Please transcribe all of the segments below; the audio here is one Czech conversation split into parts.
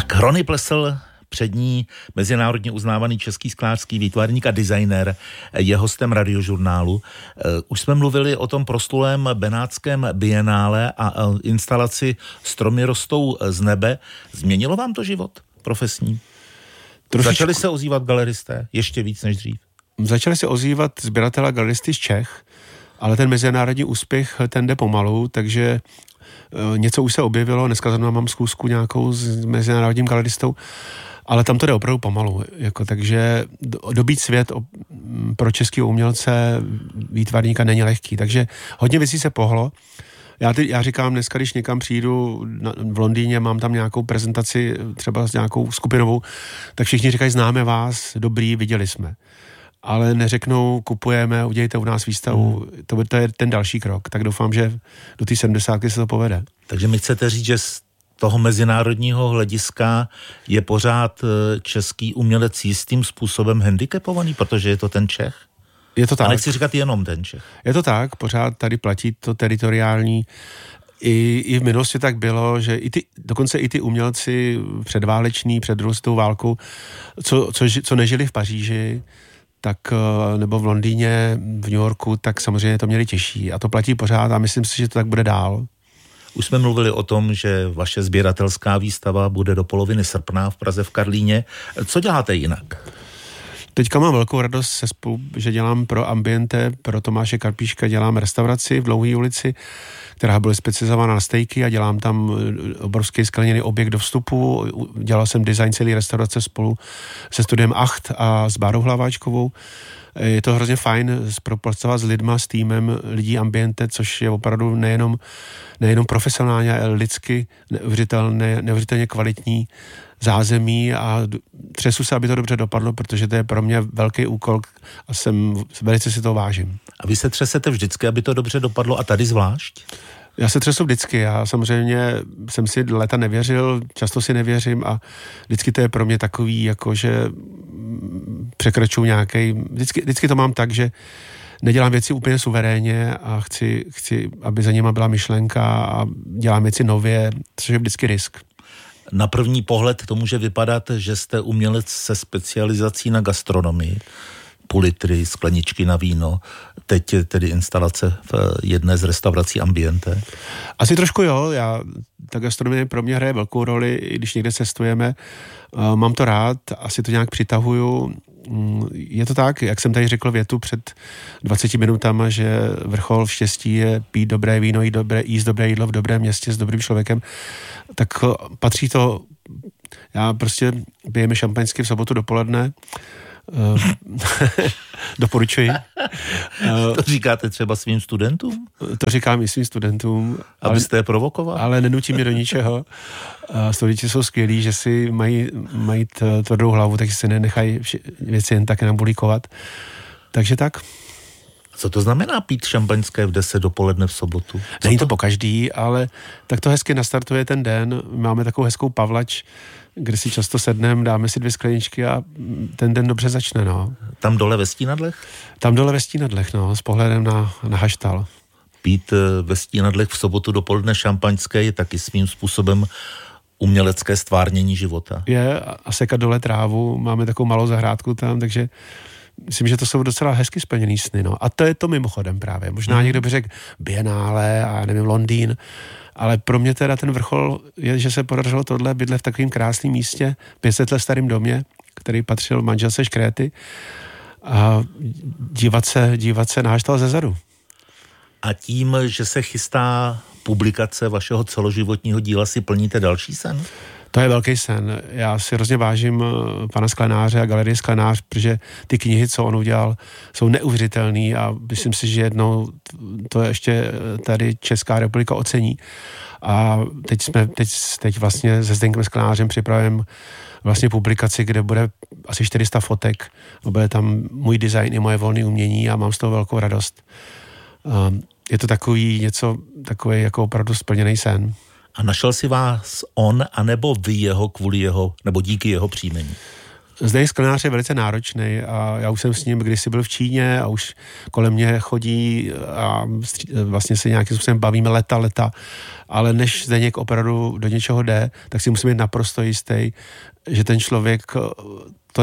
Tak Ronny Plesl, přední mezinárodně uznávaný český sklářský výtvarník a designer, je hostem Radiožurnálu. Už jsme mluvili o tom proslulém benátském bienále a instalaci Stromy rostou z nebe. Změnilo vám to život profesní? Začali se ozývat galeristé ještě víc než dřív? Začali se ozývat sběratelé a galeristy z Čech, ale ten mezinárodní úspěch, ten jde pomalu, takže něco už se objevilo, dneska zrovna mám zkusku nějakou s mezinárodním galeristou, ale tam to jde opravdu pomalu, takže dobít svět pro český umělce výtvarníka není lehký, takže hodně věcí se pohlo. Já říkám dneska, když někam přijdu v Londýně, mám tam nějakou prezentaci třeba s nějakou skupinovou, tak všichni říkají, známe vás, dobrý, viděli jsme. Ale neřeknou, kupujeme, udělejte u nás výstavu, to je ten další krok, tak doufám, že do té 70 se to povede. Takže mi chcete říct, že z toho mezinárodního hlediska je pořád český umělec jistým způsobem handicapovaný, protože je to ten Čech? Je to tak. A nechci říkat jenom ten Čech. Je to tak, pořád tady platí to teritoriální. I v minulosti tak bylo, že dokonce i ty umělci předváleční, před druhou světovou válkou, co nežili v Paříži, tak nebo v Londýně, v New Yorku, tak samozřejmě to měli těžší. A to platí pořád a myslím si, že to tak bude dál. Už jsme mluvili o tom, že vaše sběratelská výstava bude do poloviny srpna v Praze v Karlíně. Co děláte jinak? Teďka mám velkou radost že dělám pro Ambiente, pro Tomáše Karpíška, dělám restauraci v Dlouhé ulici, která byla specializovaná na stejky a dělám tam obrovský skleněný objekt do vstupu. Dělal jsem design celé restaurace spolu se studiem Acht a s Bárou Hlaváčkovou. Je to hrozně fajn spolupracovat s lidma, s týmem lidí Ambiente, což je opravdu nejenom profesionálně, ale lidsky neuvěřitelně kvalitní zázemí a třesu se, aby to dobře dopadlo, protože to je pro mě velký úkol a velice si to vážím. A vy se třesete vždycky, aby to dobře dopadlo a tady zvlášť? Já se třesu vždycky, já samozřejmě jsem si léta nevěřil, často si nevěřím a vždycky to je pro mě takový, jakože překračuju nějaký, vždycky to mám tak, že nedělám věci úplně suverénně a chci, aby za nima byla myšlenka a dělám věci nově, což je vždycky risk. Na první pohled to může vypadat, že jste umělec se specializací na gastronomii, půl litry, skleničky na víno, teď tedy instalace v jedné z restaurací Ambiente. Asi trošku jo, ta gastronomie pro mě hraje velkou roli, i když někde cestujeme, mám to rád, asi to nějak přitahuju. Je to tak, jak jsem tady řekl větu před 20 minutama, že vrchol v štěstí je pít dobré víno, jíst dobré jídlo v dobrém městě s dobrým člověkem, tak patří to, já prostě pijeme šampaňsky v sobotu dopoledne, doporučuji. To říkáte třeba svým studentům? To říkám i svým studentům. Abyste je provokoval? Ale nenutí mě do ničeho. Studenti jsou skvělí, že si mají tvrdou hlavu, takže si nenechají věci jen tak nabulíkovat. Takže tak. Co to znamená pít šampaňské v 10 dopoledne v sobotu? Není to pokaždý, ale tak to hezky nastartuje ten den. Máme takovou hezkou pavlač, kde si často sedneme, dáme si 2 skleničky a ten den dobře začne, no. Tam dole ve Stínadlech? Tam dole ve Stínadlech, no, s pohledem na Haštal. Pít ve Stínadlech v sobotu dopoledne šampaňské je taky svým způsobem umělecké stvárnění života. Je, a sekat dole trávu, máme takovou malou zahrádku tam, takže myslím, že to jsou docela hezky splněný sny, no. A to je to mimochodem právě. Možná někdo by řekl Bienále a nevím, Londýn, ale pro mě teda ten vrchol je, že se podařilo tohle bydlet v takovém krásném místě, 500 let starým domě, který patřil manželce Škréty a dívat se na Haštal zezadu. A tím, že se chystá publikace vašeho celoživotního díla, si plníte další sen? To je velký sen. Já si hrozně vážím pana Sklenáře a galerie Sklenář, protože ty knihy, co on udělal, jsou neuvěřitelný a myslím si, že jednou to ještě tady Česká republika ocení. A teď vlastně se Zdeňkem Sklenářem připravujeme vlastně publikaci, kde bude asi 400 fotek. Bude tam můj design i moje volné umění a mám z toho velkou radost. Je to takový jako opravdu splněný sen. A našel si vás on, anebo vy jeho kvůli jeho, nebo díky jeho příjmení? Zdeněk Sklenář je velice náročný a já už jsem s ním kdysi byl v Číně a už kolem mě chodí a vlastně se nějakým způsobem bavíme leta, ale než Zdeněk opravdu do něčeho jde, tak si musím být naprosto jistý, že ten člověk to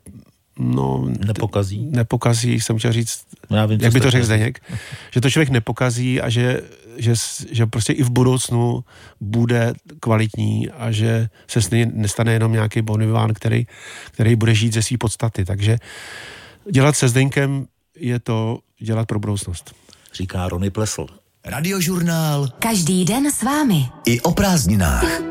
nepokazí, jsem chtěl říct, jak by to řekl Zdeněk, že to člověk nepokazí a že prostě i v budoucnu bude kvalitní a že se s ní nestane jenom nějaký boniván, který bude žít ze své podstaty. Takže dělat se Zdeňkem je to dělat pro budoucnost. Říká Rony Plesl. Radiožurnál. Každý den s vámi. I o prázdninách.